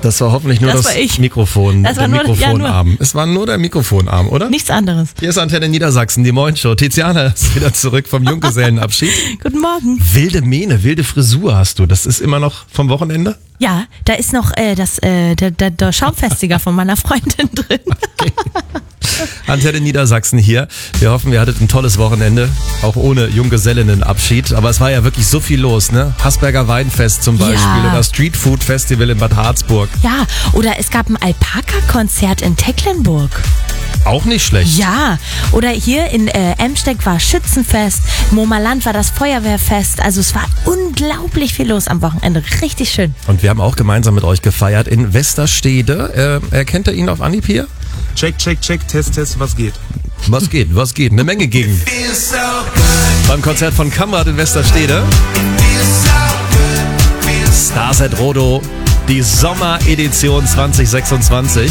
Das war hoffentlich nur das Mikrofon, der Mikrofonarm. Es war nur der Mikrofonarm, oder? Nichts anderes. Hier ist Antenne Niedersachsen, die Morgenshow. Tiziana ist wieder zurück vom Junggesellenabschied. Guten Morgen. Wilde Mähne, wilde Frisur hast du. Das ist immer noch vom Wochenende? Ja, da ist noch der Schaumfestiger von meiner Freundin drin. Okay. Antenne Niedersachsen hier. Wir hoffen, ihr hattet ein tolles Wochenende, auch ohne Junggesellinnenabschied. Aber es war ja wirklich so viel los, ne? Hasberger Weinfest zum Beispiel oder Street Food Festival in Bad Harzburg. Ja, oder es gab ein Alpaka-Konzert in Tecklenburg. Auch nicht schlecht. Ja, oder hier in Emsteck war Schützenfest, Momaland war das Feuerwehrfest. Also es war unglaublich viel los am Wochenende. Richtig schön. Und wir haben auch gemeinsam mit euch gefeiert in Westerstede. Erkennt ihr ihn auf Anhieb hier? Check, Test, was geht? Was geht? Eine Menge gegen. Beim Konzert von Kamrat in Westerstede. Starset Rodo, die Sommeredition 2026.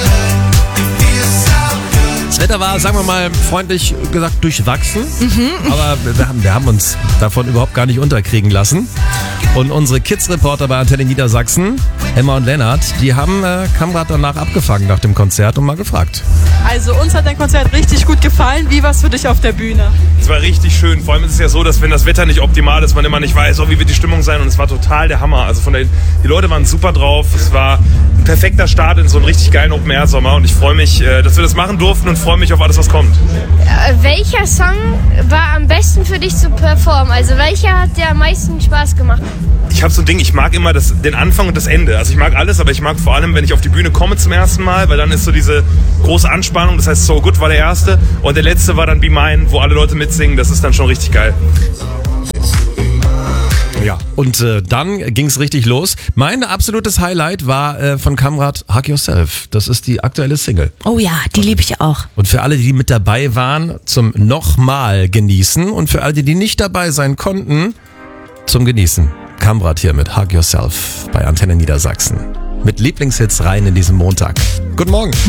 Das Wetter war, sagen wir mal, freundlich gesagt durchwachsen, aber wir haben uns davon überhaupt gar nicht unterkriegen lassen. Und unsere Kids-Reporter bei Antenne Niedersachsen, Emma und Lennart, die haben Kamrat danach abgefangen nach dem Konzert und mal gefragt. Also uns hat dein Konzert richtig gut gefallen. Wie war's für dich auf der Bühne? Es war richtig schön. Vor allem ist es ja so, dass wenn das Wetter nicht optimal ist, man immer nicht weiß, wie wird die Stimmung sein. Und es war total der Hammer. Also die Leute waren super drauf. Es war ein perfekter Start in so einen richtig geilen Open-Air-Sommer. Und ich freue mich, dass wir das machen durften und freue mich auf alles, was kommt. Welcher Song war am besten für dich zu performen? Also welcher hat dir am meisten Spaß gemacht? Ich habe so ein Ding, ich mag immer den Anfang und das Ende. Also ich mag alles, aber ich mag vor allem, wenn ich auf die Bühne komme zum ersten Mal, weil dann ist so diese große Anspannung. Das heißt, So Good war der erste und der letzte war dann Be Mine, wo alle Leute mitsingen. Das ist dann schon richtig geil. Ja, und dann ging's richtig los. Mein absolutes Highlight war von Kamrat Hug Yourself. Das ist die aktuelle Single. Oh ja, die liebe ich auch. Und für alle, die mit dabei waren, zum nochmal genießen. Und für alle, die nicht dabei sein konnten, zum Genießen. Kamrat hier mit Hug Yourself bei Antenne Niedersachsen. Mit Lieblingshits rein in diesem Montag. Guten Morgen.